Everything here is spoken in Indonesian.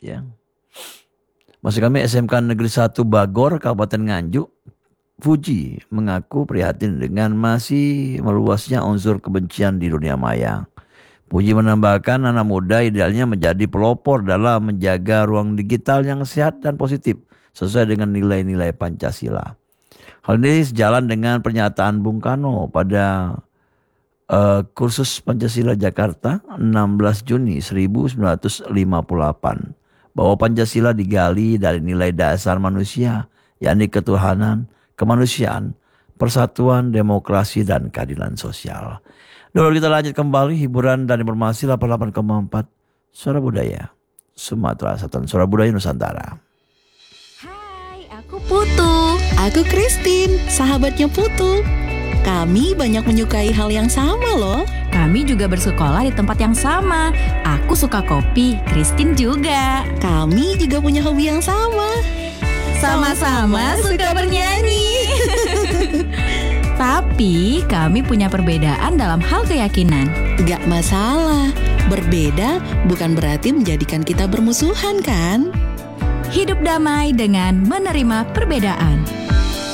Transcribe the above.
ya. Maksud kami SMK Negeri 1 Bagor, Kabupaten Nganjuk, Fuji mengaku prihatin dengan masih meluasnya unsur kebencian di dunia maya. Puji menambahkan anak muda idealnya menjadi pelopor dalam menjaga ruang digital yang sehat dan positif sesuai dengan nilai-nilai Pancasila. Hal ini sejalan dengan pernyataan Bung Karno pada kursus Pancasila Jakarta 16 Juni 1958 bahwa Pancasila digali dari nilai dasar manusia, yakni ketuhanan, kemanusiaan, persatuan, demokrasi, dan keadilan sosial. Dulu kita lanjut kembali hiburan dan informasi 88,4 Suara Budaya Sumatera Selatan, Suara Budaya Nusantara. Hai, aku Putu. Aku Christine, sahabatnya Putu. Kami banyak menyukai hal yang sama loh. Kami juga bersekolah di tempat yang sama. Aku suka kopi, Christine juga. Kami juga punya hobi yang sama. Sama-sama suka bernyanyi. Tapi kami punya perbedaan dalam hal keyakinan. Gak masalah, berbeda bukan berarti menjadikan kita bermusuhan kan? Hidup damai dengan menerima perbedaan.